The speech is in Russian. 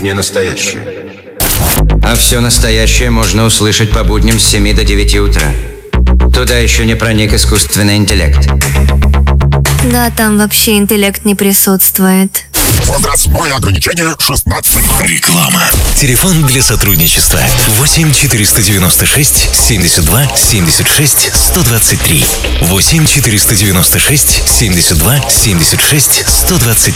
не настоящее. А все настоящее можно услышать по будням с 7 до 9 утра. Туда еще не проник искусственный интеллект. Да, там вообще интеллект не присутствует. Возрастное ограничение 16. Реклама. Телефон для сотрудничества 8 496 72 76 123. 8 496 72 76 123.